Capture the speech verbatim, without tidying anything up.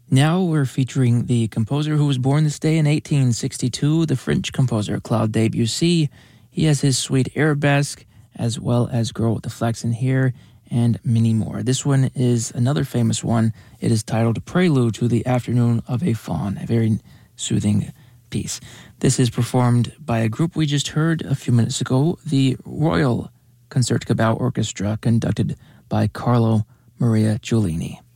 Now we're featuring the composer who was born this day in eighteen sixty-two, the French composer Claude Debussy. He has his suite Arabesque, as well as Girl with the Flaxen Hair, and many more. This one is another famous one. It is titled Prelude to the Afternoon of a Faun, a very soothing piece. This is performed by a group we just heard a few minutes ago, the Royal Concertgebouw Orchestra, conducted by Carlo Maria Giulini.